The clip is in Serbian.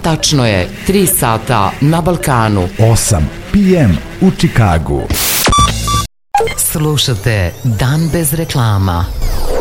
Tačno je, 3 sata na Balkanu. 8 p.m. u Čikagu. Slušate Dan bez reklama.